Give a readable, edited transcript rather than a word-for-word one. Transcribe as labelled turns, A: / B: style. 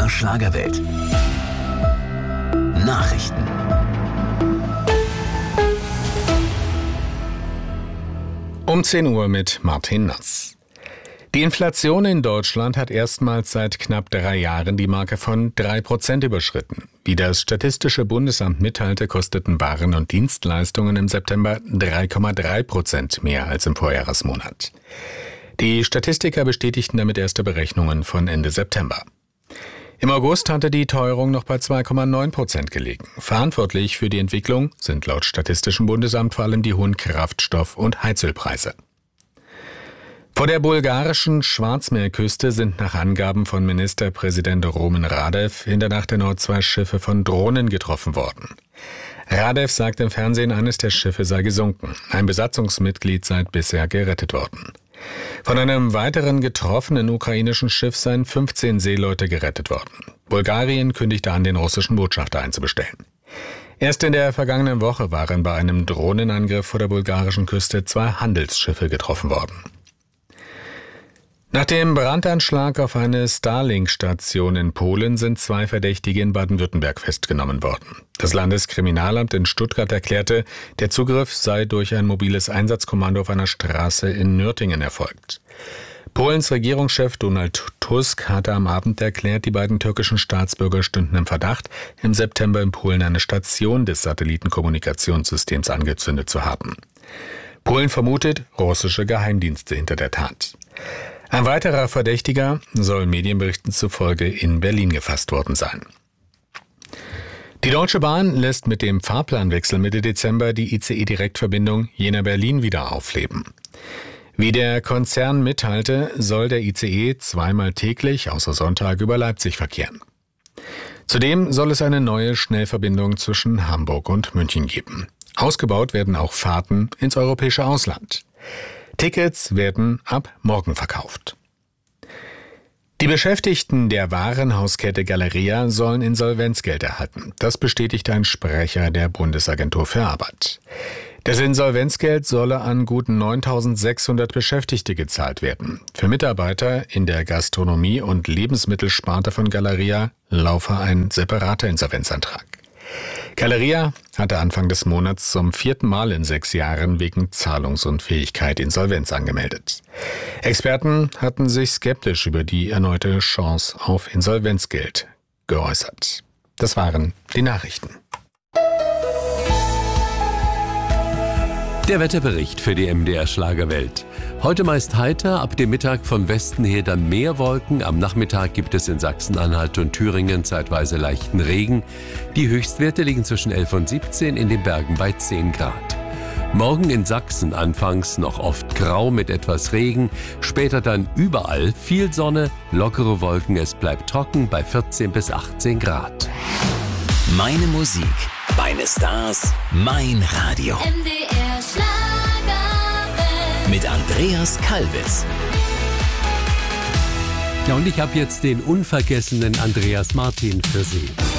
A: MDR Schlagerwelt. Nachrichten.
B: Um 10 Uhr mit Martin Nass. Die Inflation in Deutschland hat erstmals seit knapp 3 Jahren die Marke von 3% überschritten. Wie das Statistische Bundesamt mitteilte, kosteten Waren und Dienstleistungen im September 3,3% mehr als im Vorjahresmonat. Die Statistiker bestätigten damit erste Berechnungen von Ende September. Im August hatte die Teuerung noch bei 2,9% gelegen. Verantwortlich für die Entwicklung sind laut Statistischem Bundesamt vor allem die hohen Kraftstoff- und Heizölpreise. Vor der bulgarischen Schwarzmeerküste sind nach Angaben von Ministerpräsident Rumen Radev in der Nacht erneut 2 Schiffe von Drohnen getroffen worden. Radev sagt im Fernsehen, eines der Schiffe sei gesunken. Ein Besatzungsmitglied sei bisher gerettet worden. Von einem weiteren getroffenen ukrainischen Schiff seien 15 Seeleute gerettet worden. Bulgarien kündigte an, den russischen Botschafter einzubestellen. Erst in der vergangenen Woche waren bei einem Drohnenangriff vor der bulgarischen Küste 2 Handelsschiffe getroffen worden. Nach dem Brandanschlag auf eine Starlink-Station in Polen sind 2 Verdächtige in Baden-Württemberg festgenommen worden. Das Landeskriminalamt in Stuttgart erklärte, der Zugriff sei durch ein mobiles Einsatzkommando auf einer Straße in Nürtingen erfolgt. Polens Regierungschef Donald Tusk hatte am Abend erklärt, die beiden türkischen Staatsbürger stünden im Verdacht, im September in Polen eine Station des Satellitenkommunikationssystems angezündet zu haben. Polen vermutet russische Geheimdienste hinter der Tat. Ein weiterer Verdächtiger soll Medienberichten zufolge in Berlin gefasst worden sein. Die Deutsche Bahn lässt mit dem Fahrplanwechsel Mitte Dezember die ICE-Direktverbindung Jena-Berlin wieder aufleben. Wie der Konzern mitteilte, soll der ICE 2-mal täglich außer Sonntag über Leipzig verkehren. Zudem soll es eine neue Schnellverbindung zwischen Hamburg und München geben. Ausgebaut werden auch Fahrten ins europäische Ausland. Tickets werden ab morgen verkauft. Die Beschäftigten der Warenhauskette Galeria sollen Insolvenzgeld erhalten. Das bestätigte ein Sprecher der Bundesagentur für Arbeit. Das Insolvenzgeld solle an gut 9.600 Beschäftigte gezahlt werden. Für Mitarbeiter in der Gastronomie- und Lebensmittelsparte von Galeria laufe ein separater Insolvenzantrag. Galeria hatte Anfang des Monats zum 4. Mal in 6 Jahren wegen Zahlungsunfähigkeit Insolvenz angemeldet. Experten hatten sich skeptisch über die erneute Chance auf Insolvenzgeld geäußert. Das waren die Nachrichten.
C: Der Wetterbericht für die MDR Schlagerwelt. Heute meist heiter, ab dem Mittag von Westen her dann mehr Wolken. Am Nachmittag gibt es in Sachsen-Anhalt und Thüringen zeitweise leichten Regen. Die Höchstwerte liegen zwischen 11 und 17, in den Bergen bei 10 Grad. Morgen in Sachsen anfangs noch oft grau mit etwas Regen, später dann überall viel Sonne, lockere Wolken, es bleibt trocken bei 14 bis 18 Grad.
A: Meine Musik, meine Stars, mein Radio.
D: MDR Schlagerwelt.
A: Mit Andreas Kalbitz.
C: Ja, und ich habe jetzt den unvergessenen Andreas Martin für Sie.